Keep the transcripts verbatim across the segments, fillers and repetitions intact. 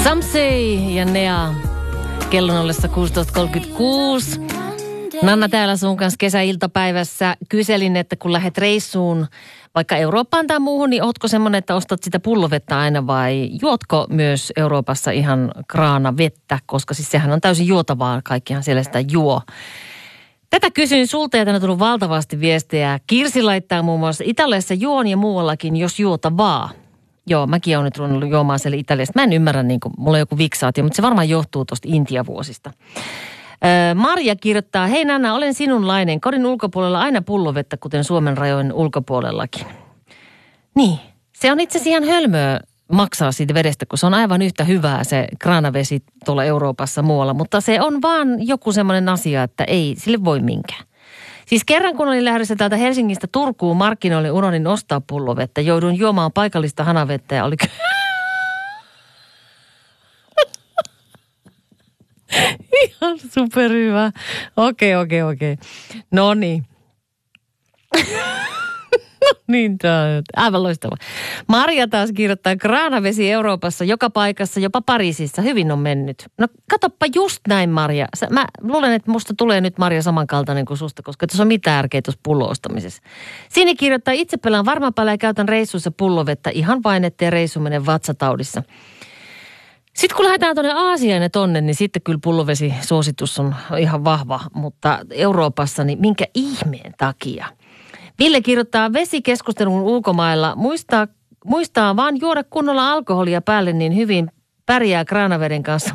Samsei ja Nea. Kellon ollessa kuusitoista kolmekymmentäkuusi. Nanna täällä sun kanssa kesäiltapäivässä. Kyselin, että kun lähdet reissuun vaikka Eurooppaan tai muuhun, niin ootko semmoinen, että ostat sitä pullovettä aina vai juotko myös Euroopassa ihan kraanavettä? Koska siis sehän on täysin juotavaa, kaikkihan siellä sitä juo. Tätä kysyin sulta ja tänne on tullut valtavasti viestejä. Kirsi laittaa muun muassa Italiassa juon ja muuallakin, jos juotavaa. Joo, mäkin olen nyt ruvennut juomaan siellä Italiasta. Mä en ymmärrä, niin kuin, mulla on joku viksaatio, mutta se varmaan johtuu tuosta Intia-vuosista. Öö, Marja kirjoittaa, hei Nanna, olen sinunlainen. Kodin ulkopuolella aina pullovettä, kuten Suomen rajojen ulkopuolellakin. Niin, se on itse asiassa ihan hölmöä maksaa siitä vedestä, kun se on aivan yhtä hyvää se kraanavesi tuolla Euroopassa muualla. Mutta se on vaan joku semmoinen asia, että ei sille voi minkään. Siis kerran kun olin lähdössä täältä Helsingistä Turkuun markkinoille, unohdin ostaa pullovettä. Jouduin juomaan paikallista hanavettä ja oli... Ihan superhyvä. Okei, okei, okei. No niin. No niin, tämä on aivan loistava. Marja taas kirjoittaa, kraanavesi Euroopassa joka paikassa, jopa Pariisissa. Hyvin on mennyt. No katoppa just näin, Marja. Sä, mä luulen, että musta tulee nyt, Marja, samankaltainen kuin susta, koska tässä on mitään järkeä tuossa pullo-ostamisessa. Siinä kirjoittaa, itse pelaan varmaan paljon ja käytän reissuissa pullovettä ihan vain, ettei reissu mene vatsataudissa. Sitten kun lähdetään tuonne Aasiaan ja tonne, niin sitten kyllä pullovesi-suositus on ihan vahva. Mutta Euroopassa, niin minkä ihmeen takia? Ville kirjoittaa vesikeskustelun ulkomailla. Muistaa, muistaa vaan juoda kunnolla alkoholia päälle, niin hyvin pärjää kraanaveden kanssa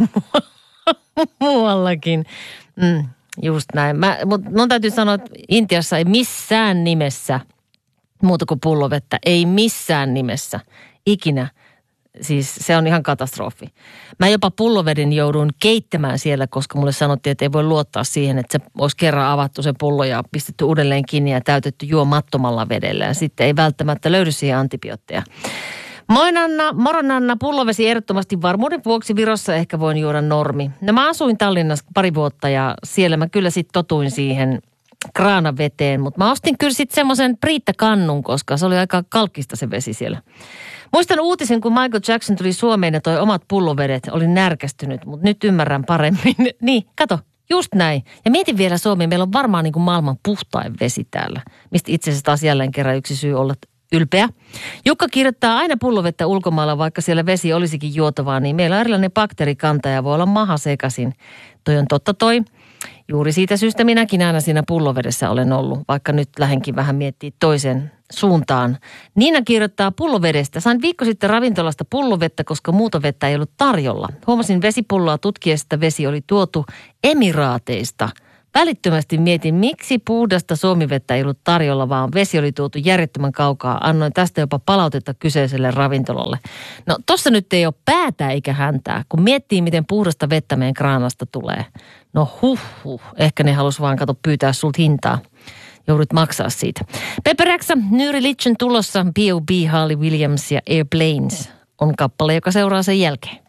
muuallakin. Mm, just näin. Mutta mun täytyy sanoa, että Intiassa ei missään nimessä muuta kuin pullovettä. Ei missään nimessä. Ikinä. Siis se on ihan katastrofi. Mä jopa pulloveden joudun keittämään siellä, koska mulle sanottiin, että ei voi luottaa siihen, että se olisi kerran avattu se pullo ja pistetty uudelleen kiinni ja täytetty juomattomalla vedellä. Ja sitten ei välttämättä löydy siihen antibiootteja. Moi Nanna, moro Nanna, pullovesi ehdottomasti varmuuden vuoksi Virossa ehkä voin juoda normi. No mä asuin Tallinnassa pari vuotta ja siellä mä kyllä sitten totuin siihen kraanaveteen, mutta mä ostin kyllä sitten semmoisen Priitta-kannun, koska se oli aika kalkkista se vesi siellä. Muistan uutisen, kun Michael Jackson tuli Suomeen ja toi omat pullovedet. Olin närkästynyt, mutta nyt ymmärrän paremmin. Niin, kato, just näin. Ja mietin vielä Suomeen, meillä on varmaan niin kuin maailman puhtain vesi täällä. Mistä itse asiassa taas jälleen kerran yksi syy olla ylpeä. Jukka kirjoittaa aina pullovettä ulkomailla, vaikka siellä vesi olisikin juotavaa, niin meillä on erilainen bakteerikanta ja voi olla maha sekaisin. Toi on totta toi. Juuri siitä syystä minäkin aina siinä pullovedessä olen ollut, vaikka nyt lähdenkin vähän miettiä toisen suuntaan. Niina kirjoittaa pullovedestä. Sain viikko sitten ravintolasta pullovettä, koska muuta vettä ei ollut tarjolla. Huomasin vesipulloa tutkiessa, että vesi oli tuotu Emiraateista. Välittömästi mietin, miksi puhdasta suomivettä ei ollut tarjolla, vaan vesi oli tuotu järjettömän kaukaa. Annoin tästä jopa palautetta kyseiselle ravintolalle. No tossa nyt ei ole päätä eikä häntää, kun miettii, miten puhdasta vettä meidän kraanasta tulee. No huh huh, ehkä ne halus vaan kato pyytää sulta hintaa. Joudut maksaa siitä. Pepper X, New Religion tulossa, B O B, Harley Williams ja Airplanes on kappale, joka seuraa sen jälkeen.